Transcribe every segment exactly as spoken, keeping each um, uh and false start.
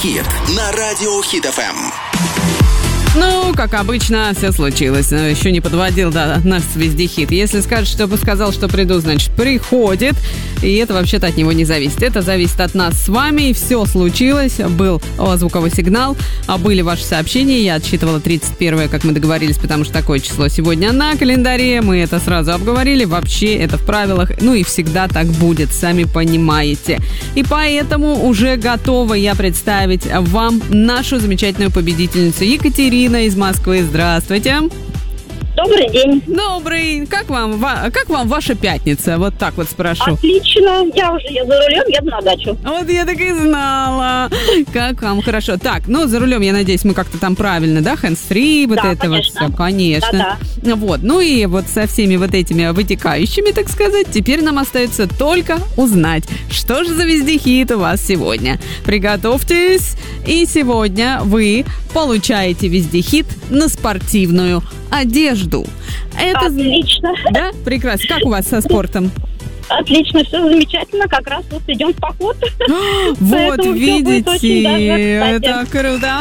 хит» на радио Хит эф эм. Ну, как обычно, все случилось. Еще не подводил, да, наш вездехит. Если скажет, чтобы сказал, что приду, значит, приходит. И это вообще-то от него не зависит. Это зависит от нас с вами. И все случилось. Был о, звуковой сигнал. А были ваши сообщения. Я отсчитывала тридцать первое, как мы договорились, потому что такое число сегодня на календаре. Мы это сразу обговорили. Вообще, это в правилах. Ну и всегда так будет, сами понимаете. И поэтому уже готова я представить вам нашу замечательную победительницу Екатерину из Москвы. Здравствуйте. Добрый день. Добрый. Как вам, как вам ваша пятница? Вот так вот спрошу. Отлично. Я уже я за рулем, еду на дачу. Вот я так и знала. Как вам хорошо. Так, ну, за рулем, я надеюсь, мы как-то там правильно, да? Hands-free, вот да, это конечно. вот все. Конечно. Да-да. Вот. Ну и вот со всеми вот этими вытекающими, так сказать, теперь нам остается только узнать, что же за вездехит у вас сегодня. Приготовьтесь. И сегодня вы получаете вездехит на спортивную одежду. Это... Отлично. Да? Прекрасно. Как у вас со спортом? Отлично, все замечательно. Как раз вот идем в поход. Вот, видите, это круто.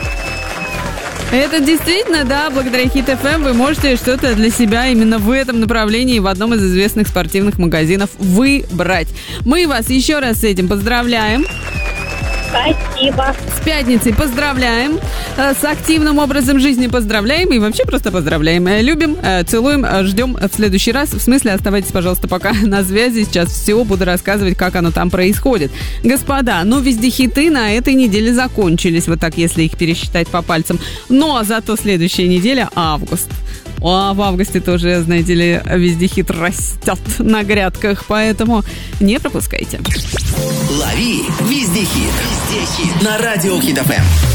Это действительно, да, благодаря Хит эф эм вы можете что-то для себя именно в этом направлении в одном из известных спортивных магазинов выбрать. Мы вас еще раз с этим поздравляем. Спасибо. С пятницей поздравляем. С активным образом жизни поздравляем. И вообще просто поздравляем. Любим, целуем, ждем в следующий раз. В смысле, оставайтесь, пожалуйста, пока на связи. Сейчас все буду рассказывать, как оно там происходит. Господа, ну вездехиты на этой неделе закончились. Вот так, если их пересчитать по пальцам. Но зато следующая неделя — август. А в августе тоже, знаете ли, вездехит растет на грядках. Поэтому не пропускайте. Лови вездехит. Вездехит на радио Хит эф эм.